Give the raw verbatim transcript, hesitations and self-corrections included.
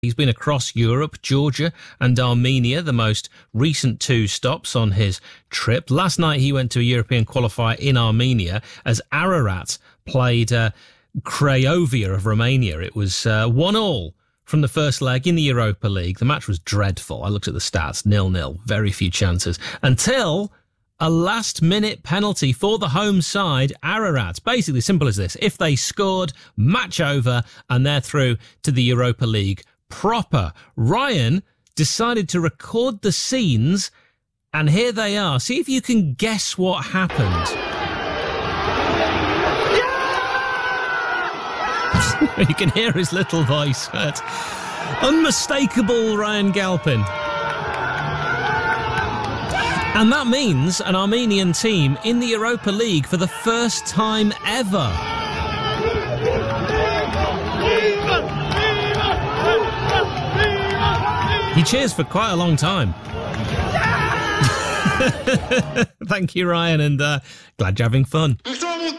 He's been across Europe, Georgia and Armenia, the most recent two stops on his trip. Last night he went to a European qualifier in Armenia as Ararat played uh, Craiova of Romania. It was uh, one all from the first leg in the Europa League. The match was dreadful. I looked at the stats, nil-nil, very few chances, until a last-minute penalty for the home side, Ararat. Basically, simple as this. If they scored, match over, and they're through to the Europa League proper. Ryan decided to record the scenes, and here they are. See if you can guess what happened. Yeah! You can hear his little voice. But unmistakable Ryan Galpin. And that means an Armenian team in the Europa League for the first time ever. He cheers for quite a long time. Thank you, Ryan, and uh, glad you're having fun.